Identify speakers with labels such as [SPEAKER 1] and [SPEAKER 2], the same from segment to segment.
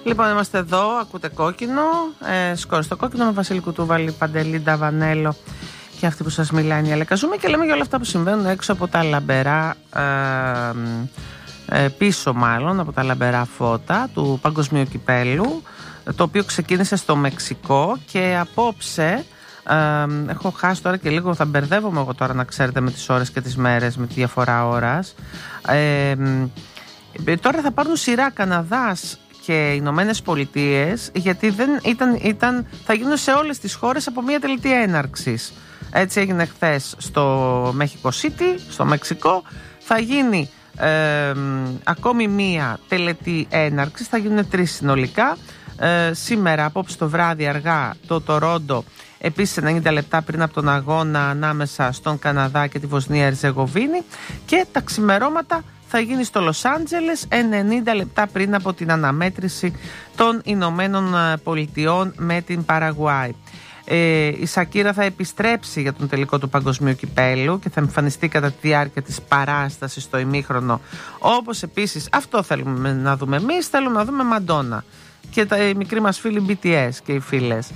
[SPEAKER 1] Λοιπόν, είμαστε εδώ, ακούτε Κόκκινο, σκόρ στο Κόκκινο με Βασίλη Κουτούβαλη, Παντελή Νταβανέλο και αυτή που σας μιλάει η Αλέκα Ζούμε, και λέμε για όλα αυτά που συμβαίνουν έξω από τα λαμπερά, πίσω μάλλον από τα λαμπερά φώτα του Παγκοσμίου Κυπέλλου, το οποίο ξεκίνησε στο Μεξικό και απόψε, έχω χάσει τώρα και λίγο, θα μπερδεύομαι εγώ τώρα να ξέρετε με τις ώρες και τις μέρες, με τη διαφορά ώρας. Τώρα θα πάρουν σειρά Καναδάς και Ηνωμένες Πολιτείες, γιατί θα γίνουν σε όλες τις χώρες από μια τελετή έναρξης. Έτσι έγινε χθες στο Mexico City, στο Μεξικό. Θα γίνει ακόμη μία τελετή έναρξης, θα γίνουν 3 συνολικά. Σήμερα, απόψε το βράδυ αργά, το Τορόντο, επίσης 90 λεπτά πριν από τον αγώνα ανάμεσα στον Καναδά και τη Βοσνία Ερζεγοβίνη, και τα ξημερώματα θα γίνει στο Λος Άντζελες 90 λεπτά πριν από την αναμέτρηση των Ηνωμένων Πολιτειών με την Παραγουάη. Η Σακύρα θα επιστρέψει για τον τελικό του Παγκοσμίου Κυπέλλου και θα εμφανιστεί κατά τη διάρκεια της παράστασης στο ημίχρονο, όπως επίσης αυτό θέλουμε να δούμε εμείς, θέλουμε να δούμε Μαντόνα και οι μικροί μας φίλοι BTS και οι φίλες.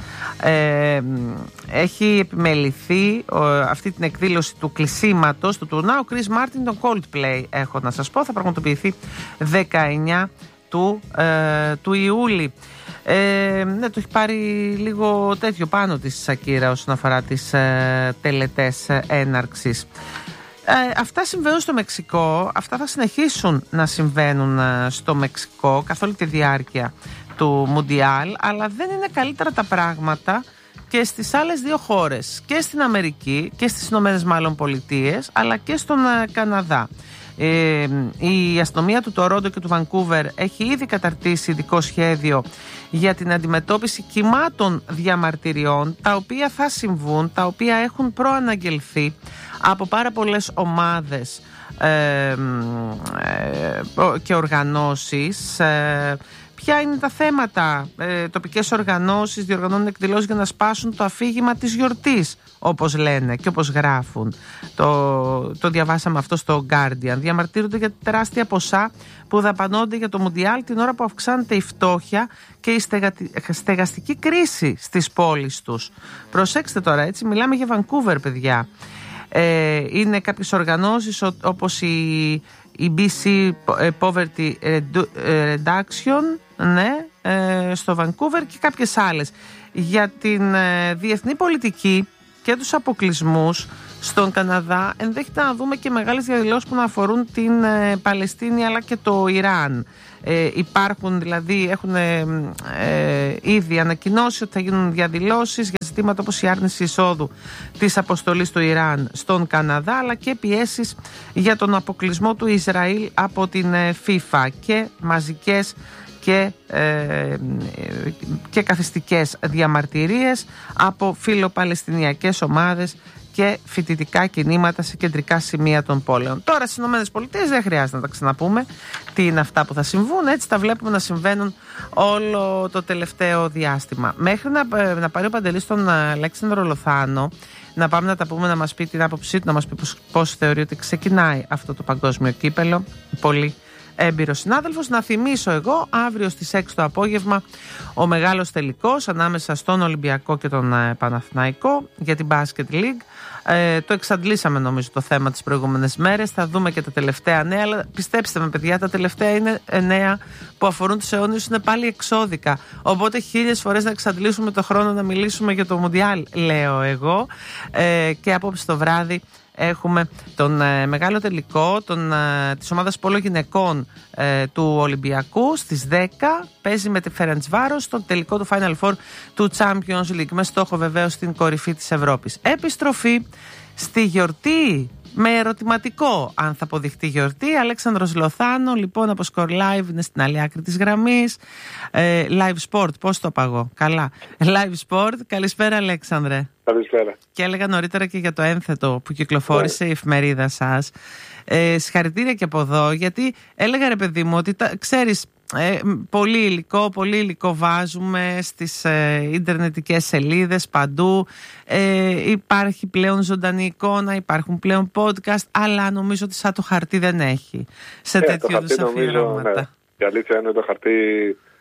[SPEAKER 1] Έχει επιμεληθεί αυτή την εκδήλωση του κλεισίματος του τουρνά ο Chris Martin, τον Coldplay, έχω να σας πω, θα πραγματοποιηθεί 19 του Ιούλη. Ναι, το έχει πάρει λίγο τέτοιο πάνω της Σακύρα όσον αφορά τις τελετές έναρξης. Αυτά συμβαίνουν στο Μεξικό, αυτά θα συνεχίσουν να συμβαίνουν στο Μεξικό καθ' όλη τη διάρκεια του Μουντιάλ, αλλά δεν είναι καλύτερα τα πράγματα και στις άλλες 2 χώρες, και στην Αμερική και στις Ηνωμένες μάλλον Πολιτείες, αλλά και στον Καναδά. Η αστυνομία του Τορόντο και του Βανκούβερ έχει ήδη καταρτήσει ειδικό σχέδιο για την αντιμετώπιση κυμάτων διαμαρτυριών, τα οποία θα συμβούν, τα οποία έχουν προαναγγελθεί από πάρα πολλές ομάδες και οργανώσεις. Ποια είναι τα θέματα? Τοπικές οργανώσεις διοργανώνουν εκδηλώσεις για να σπάσουν το αφήγημα της γιορτής, όπως λένε και όπως γράφουν. Το διαβάσαμε αυτό στο Guardian. Διαμαρτύρονται για τεράστια ποσά που δαπανώνται για το Μουντιάλ την ώρα που αυξάνεται η φτώχεια και η στεγαστική κρίση στις πόλεις τους. Προσέξτε τώρα, έτσι μιλάμε για Vancouver, παιδιά. Είναι κάποιες οργανώσεις όπως η BC Poverty Reduction, ναι, στο Vancouver, και κάποιες άλλες για την διεθνή πολιτική και τους αποκλεισμούς στον Καναδά. Ενδέχεται να δούμε και μεγάλες διαδηλώσεις που να αφορούν την Παλαιστίνη αλλά και το Ιράν. Υπάρχουν δηλαδή, έχουν ήδη ανακοινώσει ότι θα γίνουν διαδηλώσεις για ζητήματα όπως η άρνηση εισόδου της αποστολής του Ιράν στον Καναδά, αλλά και πιέσεις για τον αποκλεισμό του Ισραήλ από την FIFA και μαζικές και καθιστικές διαμαρτυρίες από φιλοπαλαιστινιακές ομάδες και φοιτητικά κινήματα σε κεντρικά σημεία των πόλεων. Τώρα στις ΗΠΑ δεν χρειάζεται να τα ξαναπούμε τι είναι αυτά που θα συμβούν, έτσι τα βλέπουμε να συμβαίνουν όλο το τελευταίο διάστημα. Μέχρι να πάρει ο Παντελής τον Αλέξανδρο Λοθάνο, να πάμε να τα πούμε, να μας πει την άποψή του, να μας πει πώς θεωρεί ότι ξεκινάει αυτό το παγκόσμιο κύπελλο. Πολύ έμπειρος συνάδελφος. Να θυμίσω εγώ, αύριο στις 6 το απόγευμα ο μεγάλος τελικός ανάμεσα στον Ολυμπιακό και τον Παναθηναϊκό για την Basket League. Το εξαντλήσαμε νομίζω το θέμα τις προηγούμενες μέρες. Θα δούμε και τα τελευταία νέα, αλλά πιστέψτε με παιδιά, τα τελευταία είναι νέα που αφορούν τους αιώνιους, είναι πάλι εξώδικα. Οπότε 1000 φορές να εξαντλήσουμε το χρόνο να μιλήσουμε για το Μουντιάλ, λέω εγώ. Και απόψε το βράδυ έχουμε τον μεγάλο τελικό της ομάδας πόλο γυναικών του Ολυμπιακού στις 10. Παίζει με τη Φερεντσβάρος στο τελικό του Final Four του Champions League, με στόχο βεβαίως στην κορυφή της Ευρώπης. Επιστροφή στη γιορτή με ερωτηματικό αν θα αποδειχτεί γιορτή. Αλέξανδρος Λοθάνο λοιπόν από Score Live είναι στην άλλη άκρη της γραμμής. Live Sport, πώς το παγώ? Καλά. Live Sport, καλησπέρα Αλέξανδρε.
[SPEAKER 2] Καλησπέρα.
[SPEAKER 1] Και έλεγα νωρίτερα και για το ένθετο που κυκλοφόρησε η εφημερίδα σας. Συγχαρητήρια και από εδώ, γιατί έλεγα ρε παιδί μου ότι ξέρεις, πολύ υλικό βάζουμε στις ιντερνετικές σελίδες παντού. Υπάρχει πλέον ζωντανή εικόνα, υπάρχουν πλέον podcast, αλλά νομίζω ότι σαν το χαρτί δεν έχει σε τέτοιου είδους αφιερώματα.
[SPEAKER 2] Ναι. Η αλήθεια είναι το χαρτί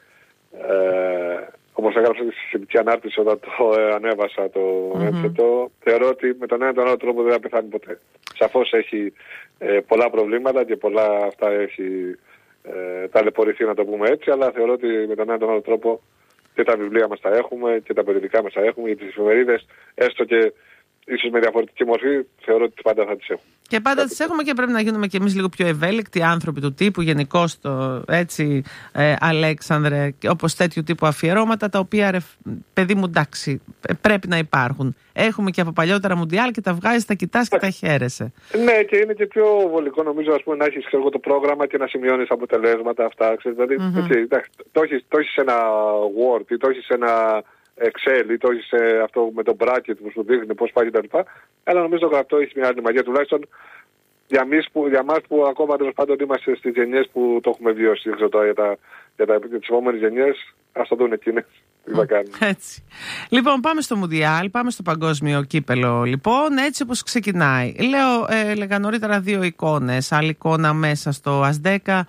[SPEAKER 2] Όπως έγραψα στη σχετική ανάρτηση όταν το ανέβασα το ένθετο, θεωρώ ότι με τον ένα τον άλλο τρόπο δεν θα πεθάνει ποτέ. Σαφώς έχει πολλά προβλήματα και πολλά αυτά έχει ταλαιπωρηθεί, να το πούμε έτσι, αλλά θεωρώ ότι με τον ένα τον άλλο τρόπο και τα βιβλία μας τα έχουμε και τα περιοδικά μας τα έχουμε, για τις εφημερίδες, έστω και ίσως με διαφορετική μορφή, θεωρώ ότι πάντα θα τις έχουμε.
[SPEAKER 1] Και πάντα τις έχουμε και πρέπει να γίνουμε κι εμείς λίγο πιο ευέλικτοι άνθρωποι του τύπου, γενικώς έτσι, Αλέξανδρε, όπως τέτοιου τύπου αφιερώματα, τα οποία, παιδί μου, εντάξει, πρέπει να υπάρχουν. Έχουμε και από παλιότερα Μουντιάλ και τα βγάζεις, τα κοιτάς και τα χαίρεσαι.
[SPEAKER 2] Ναι, και είναι και πιο βολικό, νομίζω, ας πούμε, να έχεις το πρόγραμμα και να σημειώνεις αποτελέσματα αυτά. Δηλαδή, το έχεις σε ένα Word ή το έχεις σε ένα Excel ή το έχεις αυτό με το bracket που σου δείχνει πώς πάει κτλ. Αλλά νομίζω το γραπτό έχει μια άλλη μαγεία, τουλάχιστον για εμάς που ακόμα τέλος πάντων είμαστε στις γενιές που το έχουμε βιώσει. Δεν ξέρω για τις επόμενες γενιές, ας το δουν εκείνες.
[SPEAKER 1] Έτσι. Λοιπόν, πάμε στο Μουντιάλ, πάμε στο παγκόσμιο κύπελο. Λοιπόν, έτσι όπως ξεκινάει. Έλεγα νωρίτερα δύο εικόνες. Άλλη εικόνα μέσα στο ΑΣ10,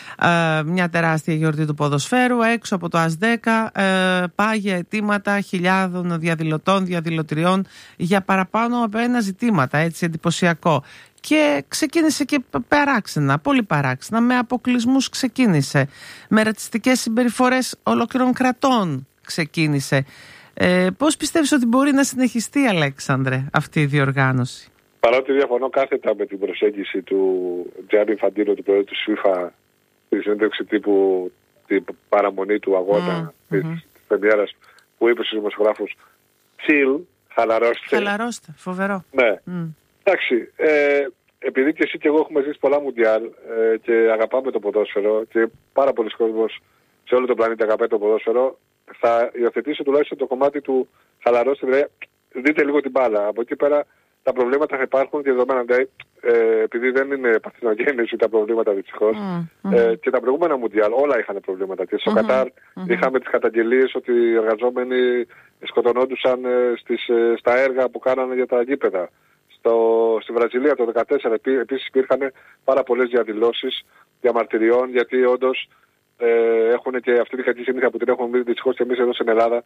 [SPEAKER 1] μια τεράστια γιορτή του ποδοσφαίρου. Έξω από το ΑΣ10 πάγια αιτήματα χιλιάδων διαδηλωτών, διαδηλωτριών για παραπάνω από ένα ζητήματα. Έτσι, εντυπωσιακό. Και ξεκίνησε και παράξενα, πολύ παράξενα, με αποκλεισμούς ξεκίνησε. Με ρατσιστικές συμπεριφορές ολόκληρων κρατών ξεκίνησε. Πώς πιστεύεις ότι μπορεί να συνεχιστεί, Αλέξανδρε, αυτή η διοργάνωση?
[SPEAKER 2] Παρότι διαφωνώ κάθετα με την προσέγγιση του Τζιάννη Ινφαντίνο, του πρόεδρου του ΣΥΦΑ, τη συνέντευξη τύπου, την παραμονή του αγώνα της πρεμιέρας, που είπε στους δημοσιογράφους chill, χαλαρώστε.
[SPEAKER 1] Φοβερό.
[SPEAKER 2] Ναι. Εντάξει, επειδή και εσύ και εγώ έχουμε ζήσει πολλά Μουντιάλ και αγαπάμε το ποδόσφαιρο και πάρα πολλοί κόσμος σε όλο τον πλανήτη αγαπάει το ποδόσφαιρο, θα υιοθετήσω τουλάχιστον το κομμάτι του χαλαρώστε, δηλαδή δείτε λίγο την μπάλα. Από εκεί πέρα τα προβλήματα θα υπάρχουν και δεδομένα, δηλαδή, επειδή δεν είναι παθηνογέννηση τα προβλήματα δυστυχώς, και τα προηγούμενα Μουντιάλ όλα είχαν προβλήματα. Και στο Κατάρ είχαμε τις καταγγελίες ότι οι εργαζόμενοι σκοτωνόντουσαν στα έργα που κάνανε για τα γήπεδα. Στη Βραζιλία το 2014 επίσης υπήρχαν πάρα πολλές διαδηλώσεις διαμαρτυριών, γιατί όντως έχουν και αυτή τη κακή συνήθεια που την έχουμε δει δυστυχώς και εμείς εδώ στην Ελλάδα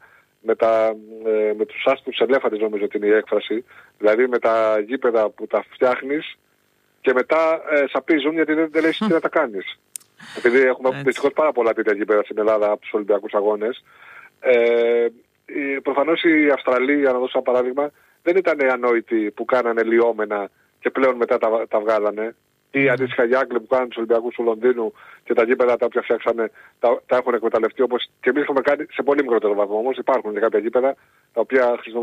[SPEAKER 2] με τους άσπρους ελέφαντες, νομίζω ότι είναι η έκφραση, δηλαδή με τα γήπεδα που τα φτιάχνεις και μετά σαπίζουν γιατί δεν λες τι να τα κάνεις. Επειδή έχουμε δυστυχώς πάρα πολλά τέτοια γήπεδα στην Ελλάδα από τους Ολυμπιακούς Αγώνες. Προφανώς οι Αυστραλοί, για να δώσω ένα παράδειγμα, δεν ήταν ανόητοι που κάνανε λιώμενα και πλέον μετά τα βγάλανε. Ή αντίστοιχα οι Άγγλοι που κάνανε τους Ολυμπιακούς του Λονδίνου και τα γήπεδα τα οποία φτιάξανε τα έχουν εκμεταλλευτεί, όπως και εμείς έχουμε κάνει σε πολύ μικρότερο βαθμό. Όμως υπάρχουν και κάποια γήπεδα τα οποία χρησιμοποιούν